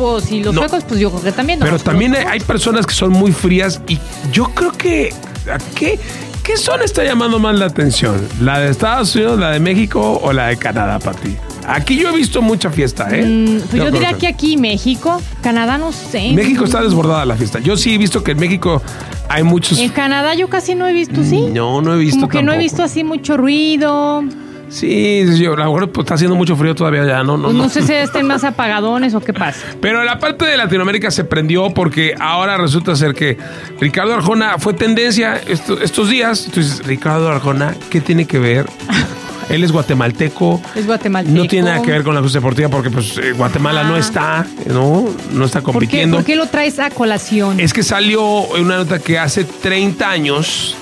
eslavos y los suecos, pues yo creo que también. Pero también hay personas que son muy frías y yo creo que... ¿Qué zona está llamando más la atención? ¿La de Estados Unidos, la de México o la de Canadá, Pati? Aquí yo he visto mucha fiesta, ¿eh? Pues yo diría que aquí México, Canadá no sé. México está desbordada la fiesta. Yo sí he visto que en México hay muchos... En Canadá yo casi no he visto, ¿sí? No he visto como que tampoco. No he visto así mucho ruido. Sí, yo, a lo mejor pues, está haciendo mucho frío todavía ya, No sé si estén más apagadones o qué pasa. Pero la parte de Latinoamérica se prendió porque ahora resulta ser que Ricardo Arjona fue tendencia estos días. Entonces, Ricardo Arjona, ¿qué tiene que ver? Él es guatemalteco. No tiene nada que ver con la justicia deportiva porque pues Guatemala no está compitiendo. ¿Por qué lo traes a colación? Es que salió una nota que hace 30 años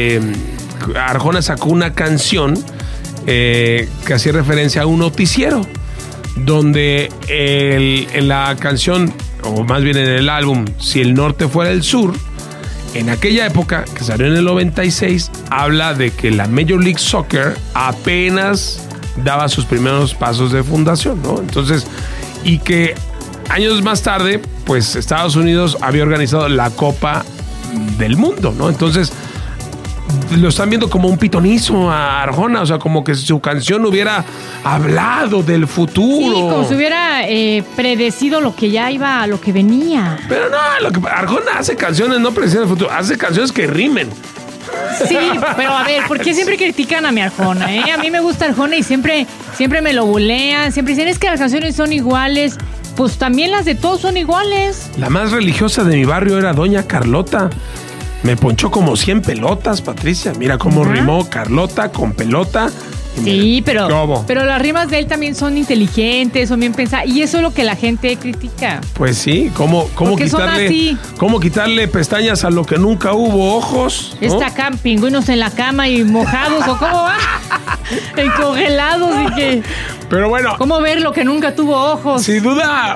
Arjona sacó una canción que hacía referencia a un noticiero donde en la canción, o más bien en el álbum Si el Norte Fuera el Sur, en aquella época, que salió en el 96, habla de que la Major League Soccer apenas daba sus primeros pasos de fundación, ¿no? Entonces, y que años más tarde, pues Estados Unidos había organizado la Copa del Mundo, ¿no? Entonces, lo están viendo como un pitonizo a Arjona, o sea, como que su canción hubiera hablado del futuro. Sí, como si hubiera predecido lo que ya iba, lo que venía. Pero no, Arjona hace canciones no predeciendo el futuro, hace canciones que rimen. Sí, pero a ver, ¿por qué siempre critican a mi Arjona? A mí me gusta Arjona y siempre me lo bulean, siempre dicen, es que las canciones son iguales. Pues también las de todos son iguales. La más religiosa de mi barrio era Doña Carlota. Me ponchó como 100 pelotas, Patricia. Mira cómo rimó Carlota con pelota. Sí, pero las rimas de él también son inteligentes, son bien pensadas. Y eso es lo que la gente critica. Pues sí, ¿cómo quitarle pestañas a lo que nunca hubo ojos? ¿No? Está acá, pingüinos en la cama y mojados, ¿o cómo va? Y congelados y que... Pero bueno... ¿Cómo ver lo que nunca tuvo ojos? Sin duda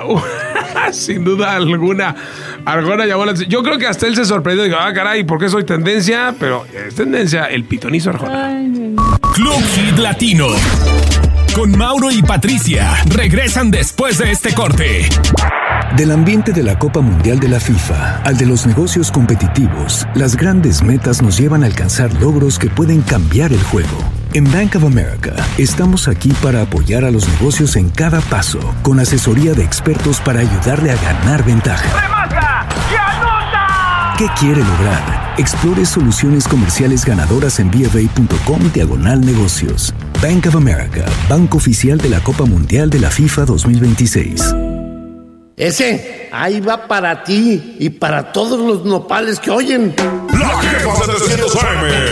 alguna, Arjona llamó la atención. Yo creo que hasta él se sorprendió y dijo, caray, ¿por qué soy tendencia? Pero es tendencia el pitonizo Arjona. Club Hit Latino. Con Mauro y Patricia. Regresan después de este corte. Del ambiente de la Copa Mundial de la FIFA al de los negocios competitivos, las grandes metas nos llevan a alcanzar logros que pueden cambiar el juego. En Bank of America estamos aquí para apoyar a los negocios en cada paso, con asesoría de expertos para ayudarle a ganar ventaja. ¡Remata y anota! ¿Qué quiere lograr? Explore soluciones comerciales ganadoras en BofA.com/negocios. Bank of America, banco oficial de la Copa Mundial de la FIFA 2026. Ese, ahí va para ti y para todos los nopales que oyen. La Jefa 700 AM.